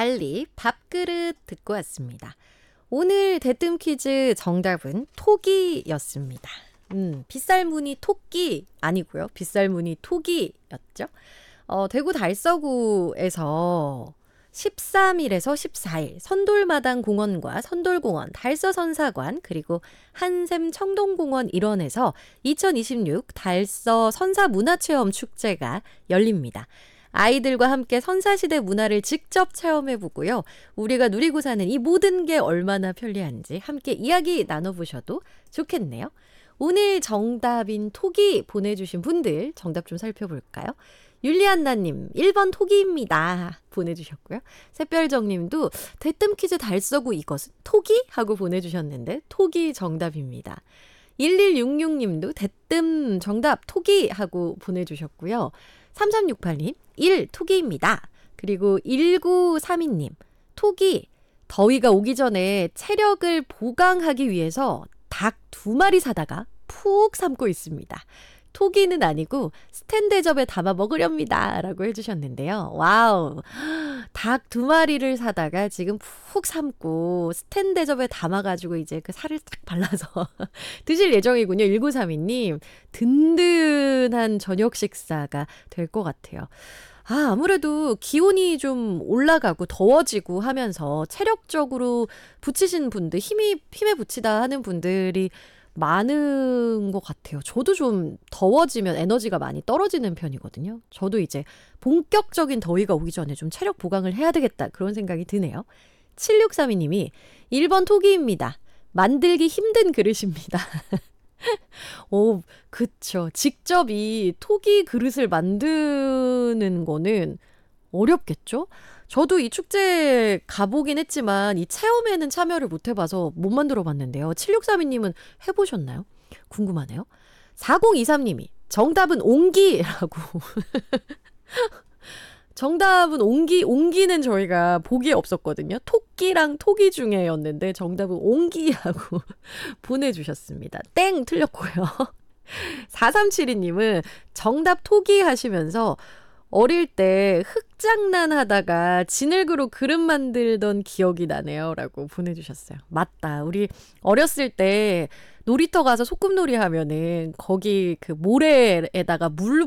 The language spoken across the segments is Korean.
알리 밥그릇 듣고 왔습니다. 오늘 대뜸 퀴즈 정답은 토기였습니다. 빗살무늬 토끼 아니고요. 빗살무늬 토기였죠. 대구 달서구에서 13일에서 14일 선돌마당 공원과 선돌공원, 달서선사관 그리고 한샘 청동공원 일원에서 2026 달서 선사문화체험 축제가 열립니다. 아이들과 함께 선사시대 문화를 직접 체험해보고요. 우리가 누리고 사는 이 모든 게 얼마나 편리한지 함께 이야기 나눠보셔도 좋겠네요. 오늘 정답인 토기 보내주신 분들 정답 좀 살펴볼까요? 율리안나님 1번 토기입니다 보내주셨고요. 새별정님도 대뜸 퀴즈 달서구 이것은 토기? 하고 보내주셨는데 토기 정답입니다. 1166님도 대뜸 정답 토기 하고 보내주셨고요. 3368님 1 토기입니다. 그리고 1932님 토기 더위가 오기 전에 체력을 보강하기 위해서 닭 2마리 사다가 푹 삶고 있습니다. 토기는 아니고 스텐대접에 담아 먹으렵니다. 라고 해주셨는데요. 와우. 닭 2마리를 사다가 지금 푹 삶고 스텐대접에 담아가지고 이제 그 살을 딱 발라서 드실 예정이군요. 1932님. 든든한 저녁 식사가 될 것 같아요. 아무래도 기온이 좀 올라가고 더워지고 하면서 체력적으로 부치신 분들, 힘에 부치다 하는 분들이 많은 것 같아요. 저도 좀 더워지면 에너지가 많이 떨어지는 편이거든요. 저도 이제 본격적인 더위가 오기 전에 좀 체력 보강을 해야 되겠다 그런 생각이 드네요. 7632님이 1번 토기입니다. 만들기 힘든 그릇입니다. 오, 그쵸. 직접 이 토기 그릇을 만드는 거는 어렵겠죠? 저도 이 축제 가보긴 했지만 이 체험에는 참여를 못 해봐서 못 만들어 봤는데요. 7632님은 해보셨나요? 궁금하네요. 4023님이 정답은 옹기라고. 정답은 옹기는 저희가 보기에 없었거든요. 토끼랑 토기 중에였는데 정답은 옹기하고 보내주셨습니다. 땡 틀렸고요. 4372님은 정답 토기 하시면서 어릴 때 흙장난 하다가 진흙으로 그릇 만들던 기억이 나네요. 라고 보내주셨어요. 맞다. 우리 어렸을 때 놀이터 가서 소꿉놀이 하면은 거기 그 모래에다가 물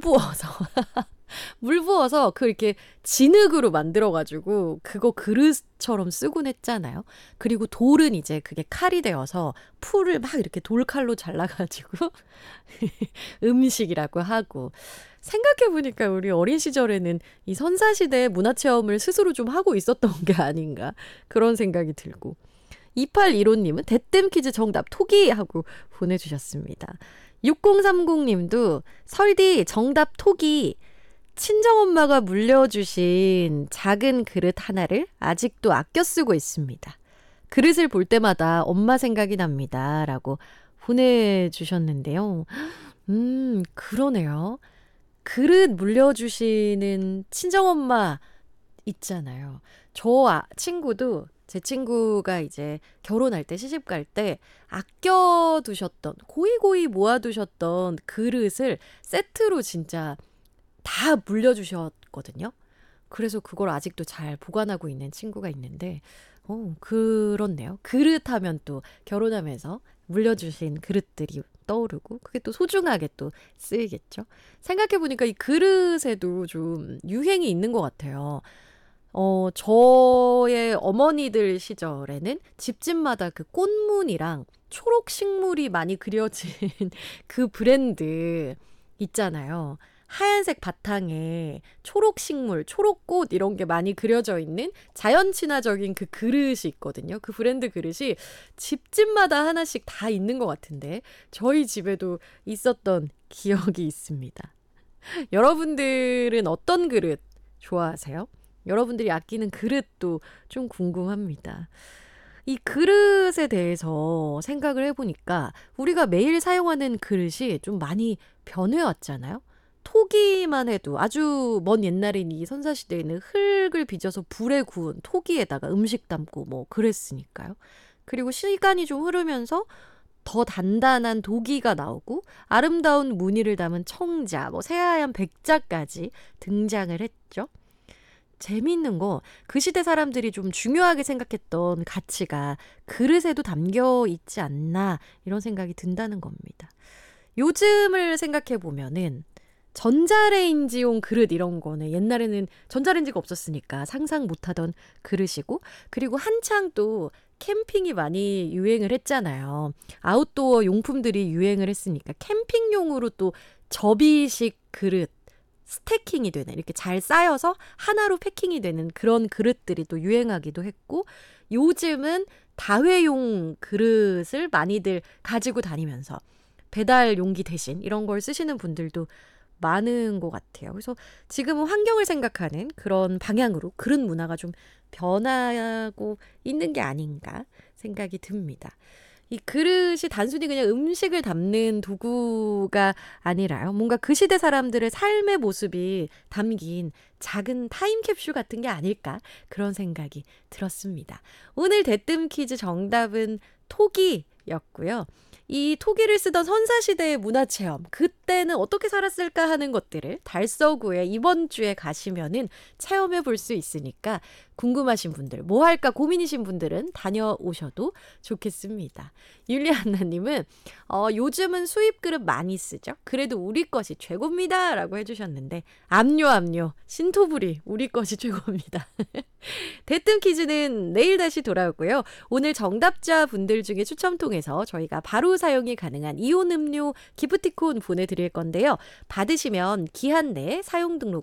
부어서 그 이렇게 진흙으로 만들어가지고 그거 그릇처럼 쓰곤 했잖아요. 그리고 돌은 이제 그게 칼이 되어서 풀을 막 이렇게 돌칼로 잘라가지고 음식이라고 하고. 생각해보니까 우리 어린 시절에는 이 선사시대 문화체험을 스스로 좀 하고 있었던 게 아닌가 그런 생각이 들고. 2815님은 대뜸 퀴즈 정답 토기 하고 보내주셨습니다. 6030님도 설디 정답 토기. 친정엄마가 물려주신 작은 그릇 하나를 아직도 아껴 쓰고 있습니다. 그릇을 볼 때마다 엄마 생각이 납니다. 라고 보내주셨는데요. 그러네요. 그릇 물려주시는 친정엄마 있잖아요. 제 친구가 이제 결혼할 때 시집 갈 때 아껴두셨던 고이고이 모아두셨던 그릇을 세트로 진짜 다 물려주셨거든요. 그래서 그걸 아직도 잘 보관하고 있는 친구가 있는데 그렇네요. 그릇하면 또 결혼하면서 물려주신 그릇들이 떠오르고 그게 또 소중하게 또 쓰이겠죠. 생각해보니까 이 그릇에도 좀 유행이 있는 것 같아요. 저의 어머니들 시절에는 집집마다 그 꽃무늬랑 초록 식물이 많이 그려진 그 브랜드 있잖아요. 하얀색 바탕에 초록 식물, 초록 꽃 이런 게 많이 그려져 있는 자연 친화적인 그 그릇이 있거든요. 그 브랜드 그릇이 집집마다 하나씩 다 있는 것 같은데 저희 집에도 있었던 기억이 있습니다. 여러분들은 어떤 그릇 좋아하세요? 여러분들이 아끼는 그릇도 좀 궁금합니다. 이 그릇에 대해서 생각을 해보니까 우리가 매일 사용하는 그릇이 좀 많이 변해왔잖아요. 토기만 해도 아주 먼 옛날엔 이 선사시대에는 흙을 빚어서 불에 구운 토기에다가 음식 담고 뭐 그랬으니까요. 그리고 시간이 좀 흐르면서 더 단단한 도기가 나오고 아름다운 무늬를 담은 청자, 뭐 새하얀 백자까지 등장을 했죠. 재미있는 거 그 시대 사람들이 좀 중요하게 생각했던 가치가 그릇에도 담겨 있지 않나 이런 생각이 든다는 겁니다. 요즘을 생각해 보면은 전자레인지용 그릇 이런 거는 옛날에는 전자레인지가 없었으니까 상상 못하던 그릇이고 그리고 한창 또 캠핑이 많이 유행을 했잖아요. 아웃도어 용품들이 유행을 했으니까 캠핑용으로 또 접이식 그릇 스태킹이 되는 이렇게 잘 쌓여서 하나로 패킹이 되는 그런 그릇들이 또 유행하기도 했고 요즘은 다회용 그릇을 많이들 가지고 다니면서 배달 용기 대신 이런 걸 쓰시는 분들도 많은 것 같아요. 그래서 지금은 환경을 생각하는 그런 방향으로 그릇 문화가 좀 변하고 있는 게 아닌가 생각이 듭니다. 이 그릇이 단순히 그냥 음식을 담는 도구가 아니라요. 뭔가 그 시대 사람들의 삶의 모습이 담긴 작은 타임캡슐 같은 게 아닐까 그런 생각이 들었습니다. 오늘 대뜸 퀴즈 정답은 토기였고요. 이 토기를 쓰던 선사시대의 문화체험, 그때는 어떻게 살았을까 하는 것들을 달서구에 이번 주에 가시면은 체험해 볼 수 있으니까 궁금하신 분들, 뭐 할까 고민이신 분들은 다녀오셔도 좋겠습니다. 율리안나님은 요즘은 수입 그릇 많이 쓰죠. 그래도 우리 것이 최고입니다. 라고 해주셨는데 압류 신토부리 우리 것이 최고입니다. 대뜸 퀴즈는 내일 다시 돌아오고요. 오늘 정답자 분들 중에 추첨 통해서 저희가 바로 사용이 가능한 이온 음료 기프티콘 보내드릴 건데요. 받으시면 기한 내에 사용 등록